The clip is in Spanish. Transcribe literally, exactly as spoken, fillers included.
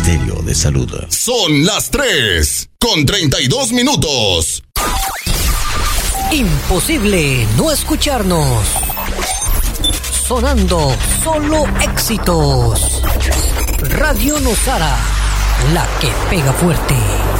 Ministerio de Salud. Son las tres con treinta y dos minutos. Imposible no escucharnos. Sonando solo éxitos. Radio Nosara, la que pega fuerte.